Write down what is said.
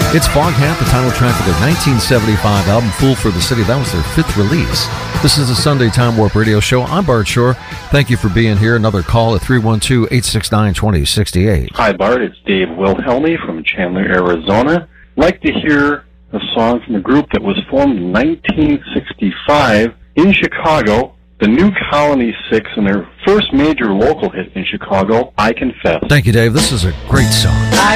It's Foghat, the title track of their 1975 album, Fool for the City. That was their 5th release. This is the Sunday Time Warp Radio Show. I'm Bart Shore. Thank you for being here. Another call at 312-869-2068. Hi, Bart. It's Dave Wilhelmy from Chandler, Arizona. I'd like to hear a song from a group that was formed in 1965 in Chicago, the New Colony Six, and their first major local hit in Chicago, I Confess. Thank you, Dave. This is a great song.